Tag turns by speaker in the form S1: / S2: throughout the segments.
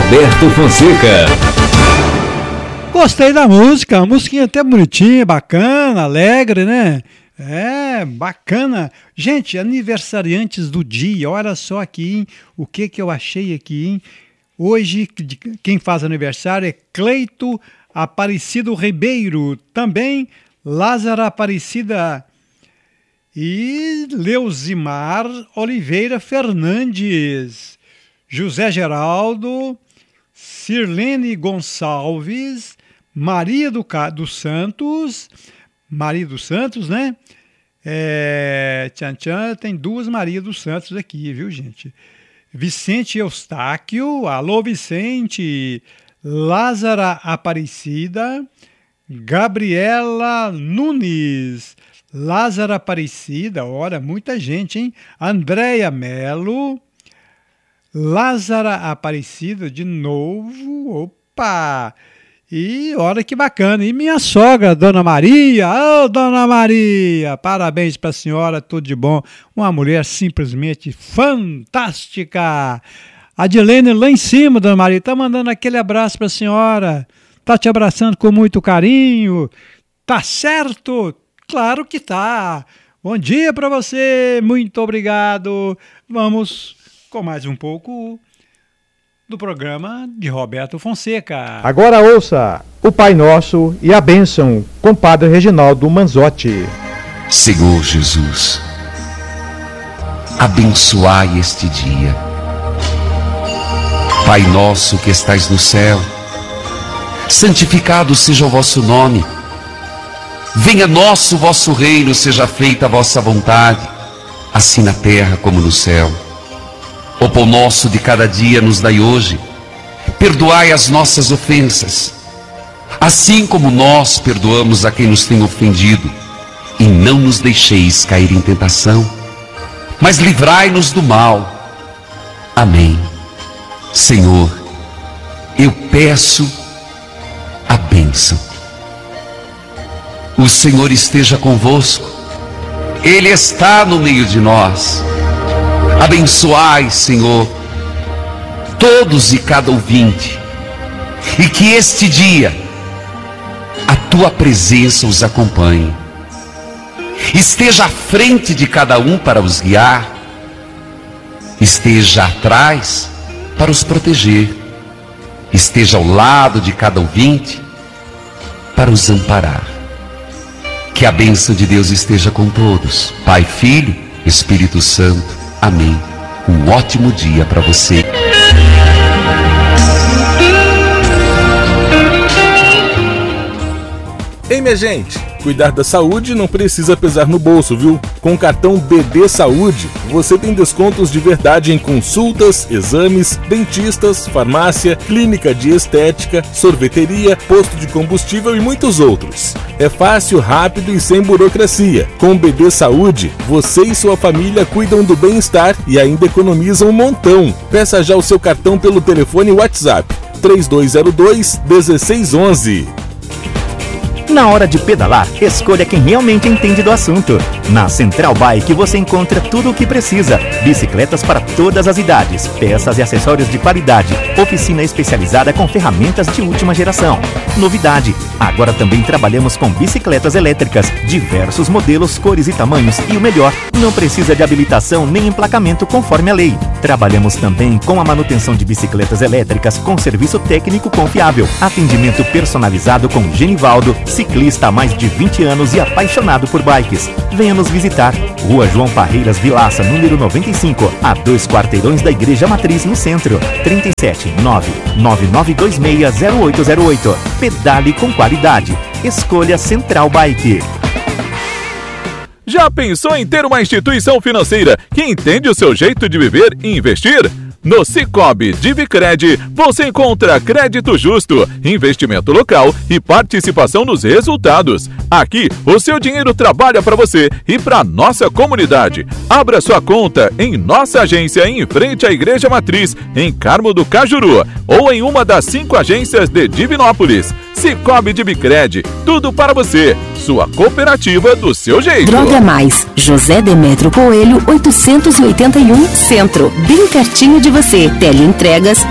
S1: Roberto Fonseca.
S2: Gostei da música, a musiquinha até bonitinha, bacana, alegre, né? É, bacana. Gente, aniversariantes do dia, olha só aqui, hein? O que eu achei aqui, hein? Hoje, quem faz aniversário é Cleito Aparecido Ribeiro, também Lázara Aparecida e Leusimar Oliveira Fernandes, José Geraldo, Sirlene Gonçalves, Maria dos Santos, né? Tem duas Maria dos Santos aqui, viu, gente? Vicente Eustáquio, alô Vicente, Lázara Aparecida, Gabriela Nunes, Lázara Aparecida, olha, muita gente, hein? Andréia Melo, Lázara Aparecida de novo, opa! E olha que bacana, e minha sogra, Dona Maria, Dona Maria, parabéns para a senhora, tudo de bom, uma mulher simplesmente fantástica. A Dilene lá em cima, Dona Maria, tá mandando aquele abraço para a senhora, tá te abraçando com muito carinho, tá certo? Claro que tá. Bom dia para você, muito obrigado. Vamos com mais um pouco do programa de Roberto Fonseca.
S3: Agora ouça o Pai Nosso e a bênção com Padre Reginaldo Manzotti.
S4: Senhor Jesus, abençoai este dia. Pai nosso que estais no céu, santificado seja o vosso nome. Venha nosso vosso reino, seja feita a vossa vontade, assim na terra como no céu. O pão nosso de cada dia nos dai hoje. Perdoai as nossas ofensas, assim como nós perdoamos a quem nos tem ofendido. E não nos deixeis cair em tentação, mas livrai-nos do mal. Amém. Senhor, eu peço a bênção. O Senhor esteja convosco. Ele está no meio de nós. Abençoai, Senhor, todos e cada ouvinte, e que este dia a tua presença os acompanhe. Esteja à frente de cada um para os guiar, esteja atrás para os proteger, esteja ao lado de cada ouvinte para os amparar. Que a bênção de Deus esteja com todos, Pai, Filho, Espírito Santo. Amém. Um ótimo dia para você.
S5: Ei, minha gente, cuidar da saúde não precisa pesar no bolso, viu? Com o cartão BD Saúde, você tem descontos de verdade em consultas, exames, dentistas, farmácia, clínica de estética, sorveteria, posto de combustível e muitos outros. É fácil, rápido e sem burocracia. Com o BD Saúde, você e sua família cuidam do bem-estar e ainda economizam um montão. Peça já o seu cartão pelo telefone WhatsApp 3202-1611.
S6: Na hora de pedalar, escolha quem realmente entende do assunto. Na Central Bike você encontra tudo o que precisa. Bicicletas para todas as idades, peças e acessórios de qualidade, oficina especializada com ferramentas de última geração. Novidade, agora também trabalhamos com bicicletas elétricas, diversos modelos, cores e tamanhos e o melhor, não precisa de habilitação nem emplacamento conforme a lei. Trabalhamos também com a manutenção de bicicletas elétricas com serviço técnico confiável, atendimento personalizado com Genivaldo, ciclista há mais de 20 anos e apaixonado por bikes. Venha nos visitar. Rua João Parreiras Vilaça, número 95, a 2 quarteirões da Igreja Matriz, no centro. 379-9926-0808. Pedale com qualidade. Escolha Central Bike.
S7: Já pensou em ter uma instituição financeira que entende o seu jeito de viver e investir? No Sicoob Divicred, você encontra crédito justo, investimento local e participação nos resultados. Aqui, o seu dinheiro trabalha para você e para nossa comunidade. Abra sua conta em nossa agência em frente à Igreja Matriz, em Carmo do Cajuru, ou em uma das 5 agências de Divinópolis. Cicobi de Bicred, tudo para você. Sua cooperativa do seu jeito.
S1: Droga Mais, José Demetrio Coelho, 881 Centro, bem pertinho de você. Teleentregas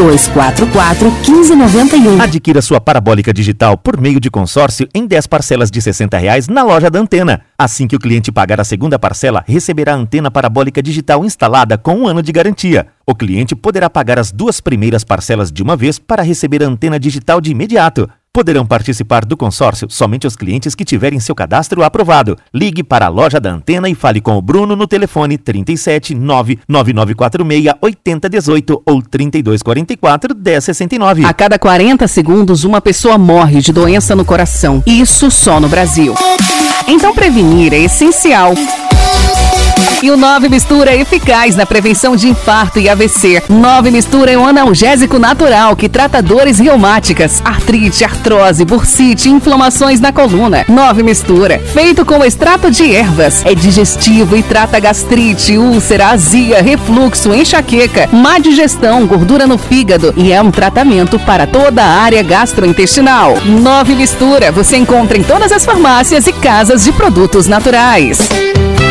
S1: 3244-1591.
S6: Adquira sua parabólica digital por meio de consórcio em 10 parcelas de R$60 na loja da Antena. Assim que o cliente pagar a segunda parcela, receberá a antena parabólica digital instalada com 1 ano de garantia. O cliente poderá pagar as 2 primeiras parcelas de uma vez para receber a antena digital de imediato. Poderão participar do consórcio somente os clientes que tiverem seu cadastro aprovado. Ligue para a loja da Antena e fale com o Bruno no telefone 37 99946 8018 ou 3244 1069.
S8: A cada 40 segundos, uma pessoa morre de doença no coração. Isso só no Brasil. Então prevenir é essencial. E o 9 Mistura é eficaz na prevenção de infarto e AVC. 9 Mistura é um analgésico natural que trata dores reumáticas, artrite, artrose, bursite e inflamações na coluna. 9 Mistura, feito com extrato de ervas, é digestivo e trata gastrite, úlcera, azia, refluxo, enxaqueca, má digestão, gordura no fígado e é um tratamento para toda a área gastrointestinal. 9 Mistura, você encontra em todas as farmácias e casas de produtos naturais.